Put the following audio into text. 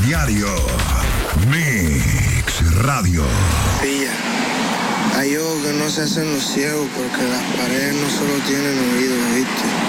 diario. Mix Radio. Pilla, hay ojos que no se hacen los ciegos porque las paredes no solo tienen oídos, ¿viste?